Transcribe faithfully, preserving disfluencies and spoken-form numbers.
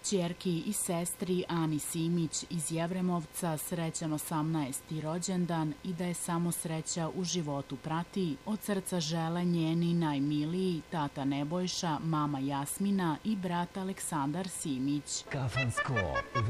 Ćerki i sestri Ani Simić iz Jevremovca srećan osamnaesti rođendan i da je samo sreća u životu prati, od srca žele njeni najmiliji tata Nebojša, mama Jasmina i brat Aleksandar Simić. Kafansko